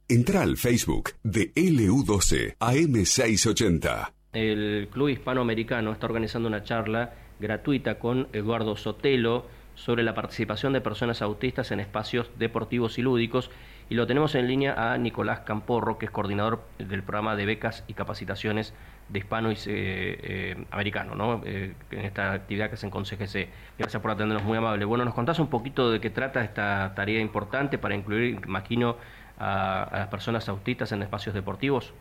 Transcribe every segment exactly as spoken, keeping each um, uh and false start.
Entra al Facebook de L U doce A M seiscientos ochenta. El Club Hispanoamericano está organizando una charla gratuita con Eduardo Sotelo sobre la participación de personas autistas en espacios deportivos y lúdicos, y lo tenemos en línea a Nicolás Camporro, que es coordinador del programa de becas y capacitaciones de hispano y eh, eh, americano, ¿no? Eh, en esta actividad que hacen con C G C. Gracias por atendernos, muy amable. Bueno, ¿nos contás un poquito de qué trata esta tarea importante para incluir, imagino, a, a las personas autistas en espacios deportivos?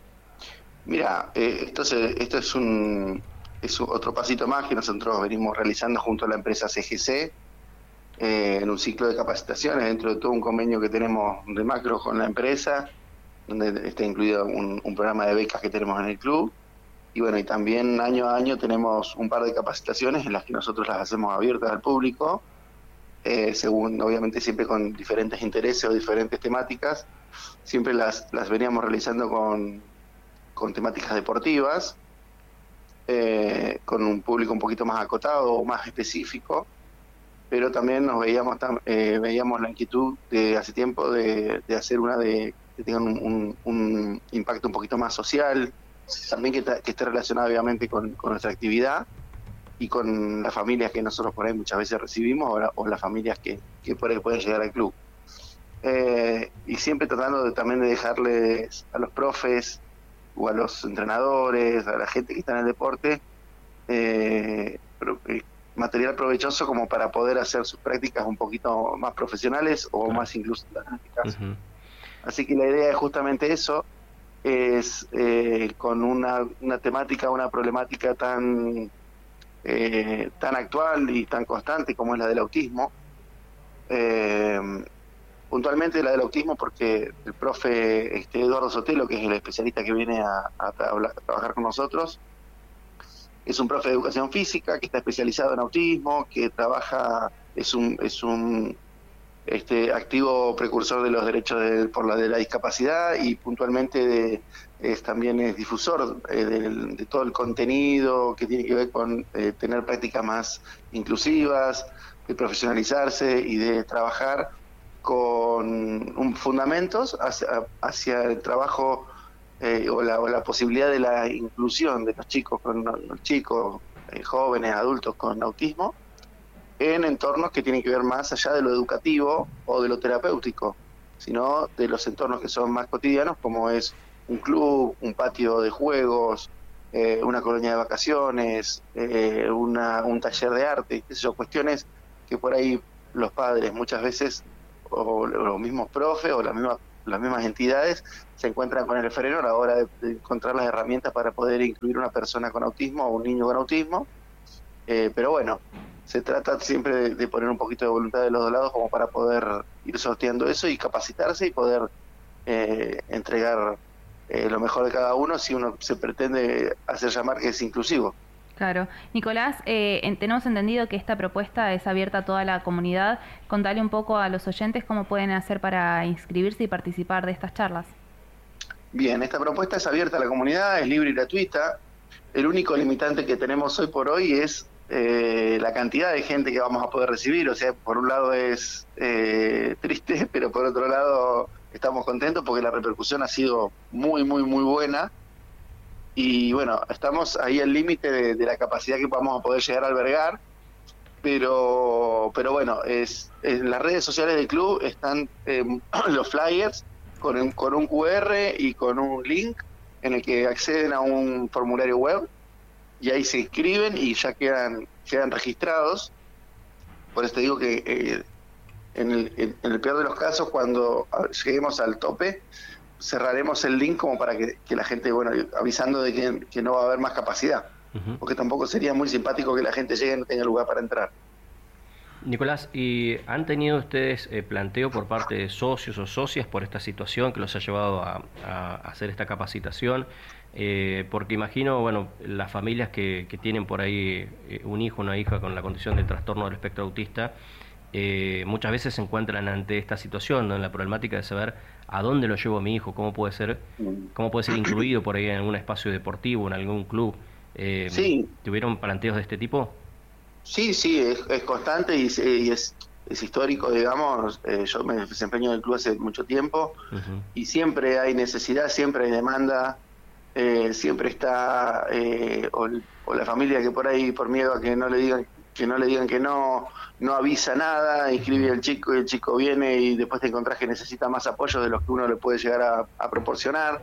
Mira, eh, esto, es, esto es un es otro pasito más que nosotros venimos realizando junto a la empresa C G C eh, en un ciclo de capacitaciones dentro de todo un convenio que tenemos de macro con la empresa, donde está incluido un, un programa de becas que tenemos en el club. Y bueno, y también año a año tenemos un par de capacitaciones en las que nosotros las hacemos abiertas al público, eh, según obviamente siempre con diferentes intereses o diferentes temáticas. Siempre las, las veníamos realizando con, con temáticas deportivas, eh, con un público un poquito más acotado o más específico, pero también nos veíamos eh, veíamos la inquietud de hace tiempo de, de hacer una de que tenga un, un, un impacto un poquito más social, también que, que esté relacionado obviamente con, con nuestra actividad y con las familias que nosotros por ahí muchas veces recibimos o, la, o las familias que, que por ahí pueden llegar al club. Eh, y siempre tratando de, también de dejarles a los profes o a los entrenadores, a la gente que está en el deporte, eh, pro, eh, material provechoso como para poder hacer sus prácticas un poquito más profesionales o claro. más inclusivas en este caso. Uh-huh. Así que la idea es justamente eso, es eh, con una, una temática, una problemática tan eh, tan actual y tan constante como es la del autismo, eh, puntualmente la del autismo porque el profe este, Eduardo Sotelo, que es el especialista que viene a, a, tra- a trabajar con nosotros, es un profe de educación física que está especializado en autismo, que trabaja, es un es un este activo precursor de los derechos de, por la de la discapacidad y puntualmente de, es también es difusor eh, de, de todo el contenido que tiene que ver con eh, tener prácticas más inclusivas, de profesionalizarse y de trabajar con un, fundamentos hacia, hacia el trabajo eh, o, la, o la posibilidad de la inclusión de los chicos, con los chicos, eh, jóvenes, adultos con autismo, en entornos que tienen que ver más allá de lo educativo o de lo terapéutico, sino de los entornos que son más cotidianos, como es un club, un patio de juegos, eh, una colonia de vacaciones, eh, una, un taller de arte, qué sé yo, cuestiones que por ahí los padres muchas veces, o los mismos profes, o las mismas, las mismas entidades, se encuentran con el freno a la hora de, de encontrar las herramientas para poder incluir una persona con autismo o un niño con autismo, eh, pero bueno, se trata siempre de, de poner un poquito de voluntad de los dos lados como para poder ir sorteando eso y capacitarse y poder eh, entregar eh, lo mejor de cada uno si uno se pretende hacer llamar que es inclusivo. Claro. Nicolás, eh, tenemos entendido que esta propuesta es abierta a toda la comunidad. Contale un poco a los oyentes cómo pueden hacer para inscribirse y participar de estas charlas. Bien, esta propuesta es abierta a la comunidad, es libre y gratuita. El único limitante que tenemos hoy por hoy es eh, la cantidad de gente que vamos a poder recibir. O sea, por un lado es eh, triste, pero por otro lado estamos contentos porque la repercusión ha sido muy, muy, muy buena. Y bueno, estamos ahí al límite de, de la capacidad que vamos a poder llegar a albergar, pero pero bueno, es en las redes sociales del club están eh, los flyers con un, con un cu erre y con un link en el que acceden a un formulario web y ahí se inscriben y ya quedan quedan registrados. Por eso te digo que eh, en, el, en, en el peor de los casos, cuando lleguemos al tope, cerraremos el link como para que, que la gente, bueno, avisando de que, que no va a haber más capacidad, uh-huh. porque tampoco sería muy simpático que la gente llegue y no tenga lugar para entrar. Nicolás, ¿y han tenido ustedes eh, planteo por parte de socios o socias por esta situación que los ha llevado a, a hacer esta capacitación? Eh, porque imagino, bueno, las familias que, que tienen por ahí eh, un hijo o una hija con la condición de trastorno del espectro autista, Eh, muchas veces se encuentran ante esta situación, ¿no? En la problemática de saber a dónde lo llevo a mi hijo, cómo puede ser, cómo puede ser incluido por ahí en algún espacio deportivo, en algún club. Eh, sí. ¿Tuvieron planteos de este tipo? Sí, sí, es, es constante y, y es es histórico, digamos. Eh, yo me desempeño en el club hace mucho tiempo uh-huh. y siempre hay necesidad, siempre hay demanda, eh, siempre está eh, o, o la familia que por ahí, por miedo a que no le digan que no le digan que no, no avisa nada, inscribe al chico y el chico viene y después te encontrás que necesita más apoyo de los que uno le puede llegar a, a proporcionar.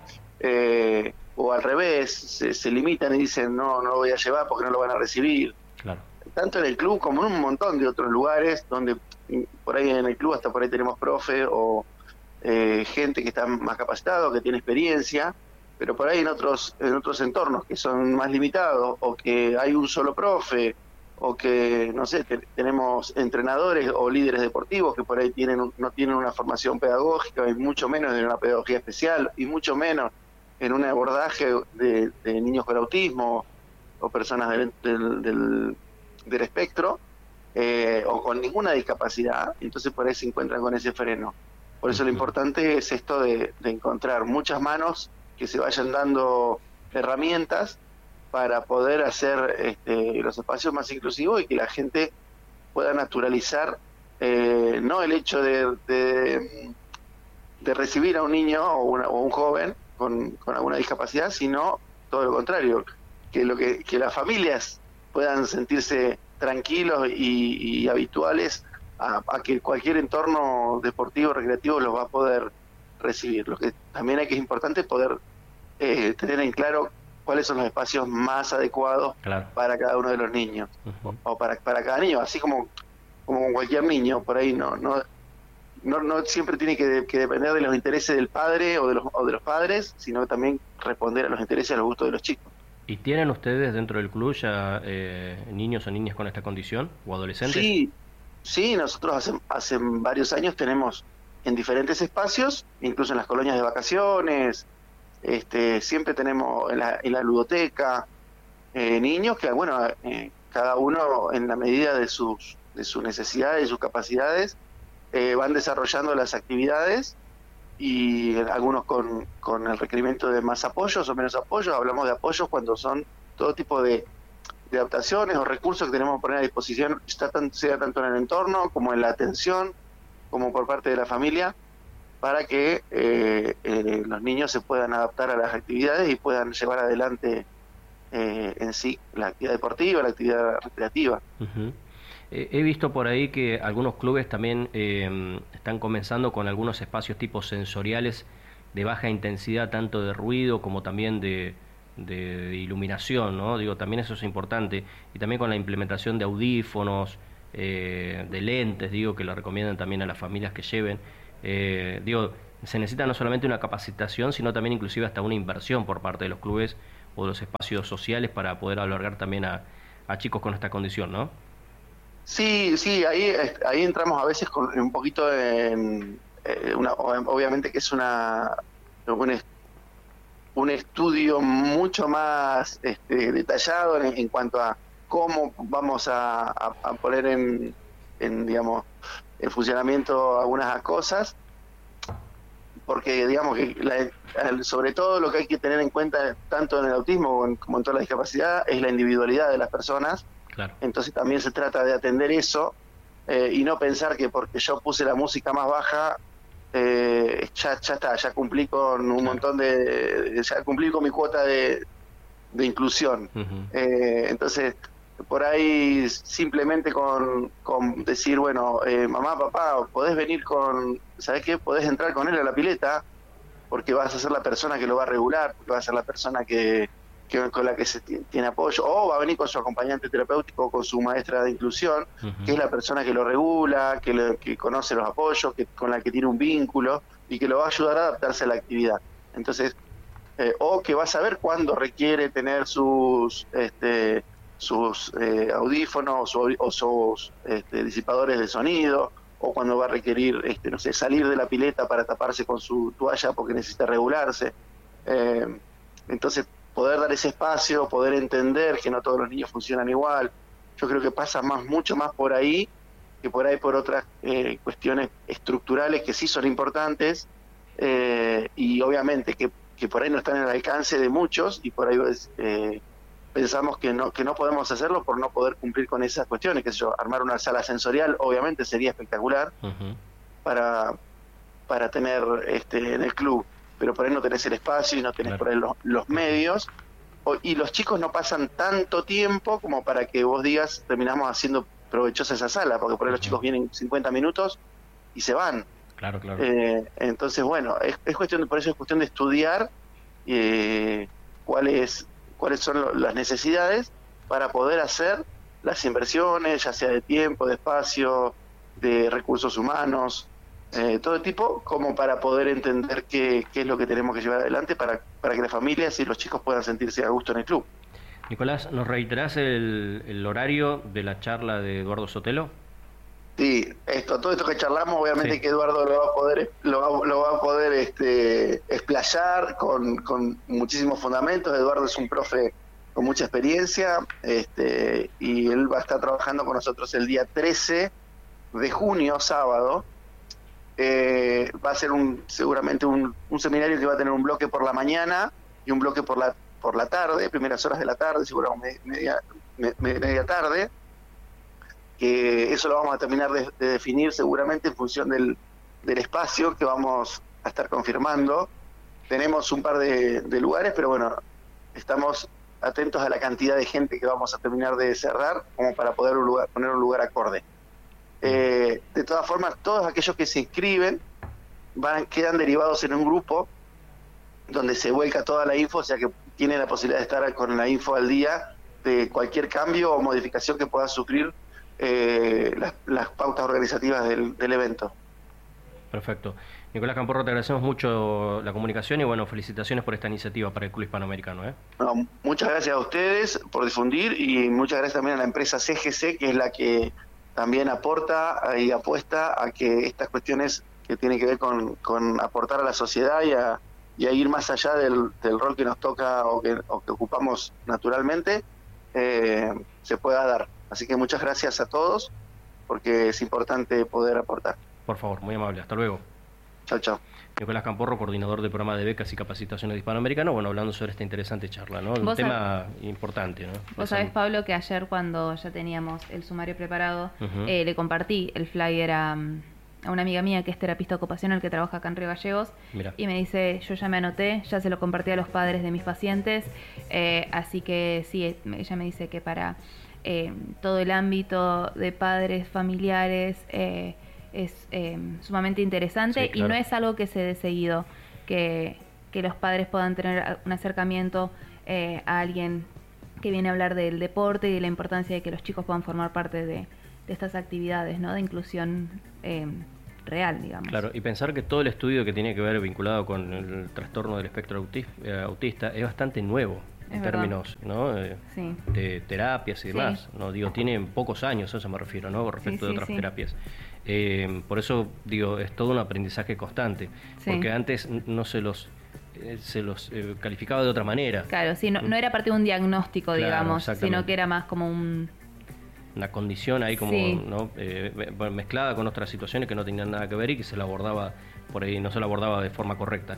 Eh, o al revés, se, se limitan y dicen no, no lo voy a llevar porque no lo van a recibir. Claro. Tanto en el club como en un montón de otros lugares donde por ahí en el club hasta por ahí tenemos profe o eh, gente que está más capacitado, que tiene experiencia, pero por ahí en otros en otros entornos que son más limitados o que hay un solo profe o que, no sé, te, tenemos entrenadores o líderes deportivos que por ahí tienen no tienen una formación pedagógica y mucho menos en una pedagogía especial y mucho menos en un abordaje de, de niños con autismo o personas del, del, del, del espectro eh, o con ninguna discapacidad, entonces por ahí se encuentran con ese freno. Por eso lo importante es esto de, de encontrar muchas manos que se vayan dando herramientas para poder hacer este, los espacios más inclusivos y que la gente pueda naturalizar eh, no el hecho de, de, de recibir a un niño o, una, o un joven con, con alguna discapacidad, sino todo lo contrario, que lo que, que las familias puedan sentirse tranquilos y, y habituales a, a que cualquier entorno deportivo, recreativo los va a poder recibir. Lo que también hay que es importante poder eh, tener en claro cuáles son los espacios más adecuados claro. para cada uno de los niños uh-huh. o, o para para cada niño, así como como cualquier niño, por ahí no no no, no siempre tiene que, que depender de los intereses del padre o de los o de los padres, sino también responder a los intereses y a los gustos de los chicos. ¿Y tienen ustedes dentro del club ya eh, niños o niñas con esta condición o adolescentes? Sí, sí, nosotros hace, hace varios años tenemos en diferentes espacios, incluso en las colonias de vacaciones. Este, siempre tenemos en la, en la ludoteca eh, niños que, bueno, eh, cada uno en la medida de sus de sus necesidades y sus capacidades eh, van desarrollando las actividades y algunos con, con el requerimiento de más apoyos o menos apoyos. Hablamos de apoyos cuando son todo tipo de, de adaptaciones o recursos que tenemos que poner a disposición, sea tanto en el entorno como en la atención, como por parte de la familia, para que eh, eh, los niños se puedan adaptar a las actividades y puedan llevar adelante eh, en sí la actividad deportiva, la actividad recreativa. Uh-huh. Eh, he visto por ahí que algunos clubes también eh, están comenzando con algunos espacios tipo sensoriales de baja intensidad, tanto de ruido como también de, de, de iluminación, ¿no? Digo, también eso es importante. Y también con la implementación de audífonos, eh, de lentes, digo, que lo recomiendan también a las familias que lleven. Eh, digo, se necesita no solamente una capacitación, sino también inclusive hasta una inversión por parte de los clubes o de los espacios sociales para poder albergar también a, a chicos con esta condición, ¿no? Sí, sí, ahí ahí entramos a veces con un poquito en eh, una, obviamente que es una un, un estudio mucho más este, detallado en, en cuanto a cómo vamos a, a, a poner en, en digamos en funcionamiento algunas cosas, porque digamos que la, sobre todo lo que hay que tener en cuenta tanto en el autismo como en toda la discapacidad es la individualidad de las personas. Claro. Entonces también se trata de atender eso eh, y no pensar que porque yo puse la música más baja eh, ya, ya está, ya cumplí con un claro. montón de, ya cumplí con mi cuota de, de inclusión. Uh-huh. eh, entonces por ahí simplemente con, con decir, bueno, eh, mamá, papá, podés venir con, ¿sabés qué? Podés entrar con él a la pileta porque vas a ser la persona que lo va a regular, porque va a ser la persona que, que con la que se t- tiene apoyo, o va a venir con su acompañante terapéutico, con su maestra de inclusión, uh-huh. que es la persona que lo regula, que, lo, que conoce los apoyos, que con la que tiene un vínculo y que lo va a ayudar a adaptarse a la actividad. Entonces, eh, o que va a saber cuándo requiere tener sus... este sus eh, audífonos o, o sus este, disipadores de sonido, o cuando va a requerir, este, no sé, salir de la pileta para taparse con su toalla porque necesita regularse. Eh, entonces, poder dar ese espacio, poder entender que no todos los niños funcionan igual, yo creo que pasa más mucho más por ahí que por ahí por otras eh, cuestiones estructurales que sí son importantes eh, y obviamente que, que por ahí no están en el alcance de muchos y por ahí es... Eh, pensamos que no que no podemos hacerlo por no poder cumplir con esas cuestiones, que sé yo, armar una sala sensorial obviamente sería espectacular uh-huh. para para tener este en el club, pero por ahí no tenés el espacio y no tenés claro. por ahí los, los medios, o, y los chicos no pasan tanto tiempo como para que vos digas terminamos haciendo provechosa esa sala, porque por ahí uh-huh. los chicos vienen cincuenta minutos y se van. Claro, claro. Eh, entonces, bueno, es, es cuestión de, por eso es cuestión de estudiar eh, cuáles cuáles son lo, las necesidades para poder hacer las inversiones, ya sea de tiempo, de espacio, de recursos humanos, eh, todo tipo, como para poder entender qué, qué es lo que tenemos que llevar adelante para, para que las familias y los chicos puedan sentirse a gusto en el club. Nicolás, ¿nos reiterás el, el horario de la charla de Eduardo Sotelo? Sí, esto, todo esto que charlamos, obviamente sí. que Eduardo lo va a poder, lo va, lo va a poder este, explayar con, con muchísimos fundamentos. Eduardo es un profe con mucha experiencia, este, y él va a estar trabajando con nosotros el día trece de junio, sábado. Eh, va a ser un, seguramente un, un seminario que va a tener un bloque por la mañana y un bloque por la por la tarde, primeras horas de la tarde, seguramente media, media, media tarde. Que eso lo vamos a terminar de, de definir seguramente en función del, del espacio que vamos a estar confirmando. Tenemos un par de, de lugares, pero bueno, estamos atentos a la cantidad de gente que vamos a terminar de cerrar como para poder un lugar, poner un lugar acorde. Eh, de todas formas, todos aquellos que se inscriben van, quedan derivados en un grupo donde se vuelca toda la info, o sea que tienen la posibilidad de estar con la info al día de cualquier cambio o modificación que pueda sufrir Eh, las, las pautas organizativas del, del evento. Perfecto. Nicolás Camporro, te agradecemos mucho la comunicación y bueno, felicitaciones por esta iniciativa para el Club Hispanoamericano. ¿eh? No, muchas gracias a ustedes por difundir y muchas gracias también a la empresa C G C, que es la que también aporta y apuesta a que estas cuestiones que tienen que ver con, con aportar a la sociedad y a, y a ir más allá del, del rol que nos toca o que, o que ocupamos naturalmente, eh, se pueda dar. Así que muchas gracias a todos, porque es importante poder aportar. Por favor, muy amable. Hasta luego. Chao, chao. Nicolás Camporro, coordinador del programa de becas y capacitaciones de Hispanoamericano, bueno, hablando sobre esta interesante charla, ¿no? Un tema sab... importante, ¿no? Vos sabés, Pablo, que ayer cuando ya teníamos el sumario preparado, uh-huh. eh, le compartí el flyer a, a una amiga mía que es terapista ocupacional que trabaja acá en Río Gallegos. Mirá. Y me dice, yo ya me anoté, ya se lo compartí a los padres de mis pacientes, eh, así que sí, ella me dice que para... Eh, todo el ámbito de padres, familiares, eh, es eh, sumamente interesante, sí, claro. Y no es algo que se dé seguido, que, que los padres puedan tener un acercamiento eh, a alguien que viene a hablar del deporte y de la importancia de que los chicos puedan formar parte de, de estas actividades, ¿no? De inclusión eh, real, digamos. Claro, y pensar que todo el estudio que tiene que ver vinculado con el trastorno del espectro autista es bastante nuevo. En es términos ¿no? eh, sí. de terapias y demás, sí. no digo tiene pocos años, a eso me refiero, ¿no? Respecto sí, sí, de otras sí. terapias. Eh, por eso digo es todo un aprendizaje constante, sí. porque antes no se los eh, se los eh, calificaba de otra manera. Claro, sí, no, no era parte de un diagnóstico, claro, digamos, sino que era más como un una condición ahí como sí. ¿no? eh, mezclada con otras situaciones que no tenían nada que ver y que se la abordaba por ahí, no se la abordaba de forma correcta.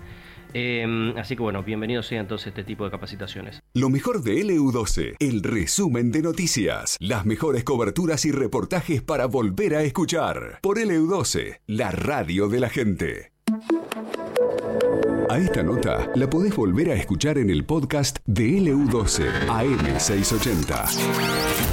Eh, así que bueno, bienvenido sea entonces este tipo de capacitaciones. Lo mejor de L U doce, el resumen de noticias, las mejores coberturas y reportajes para volver a escuchar. Por L U doce, la radio de la gente. A esta nota la podés volver a escuchar en el podcast de L U doce A M seiscientos ochenta.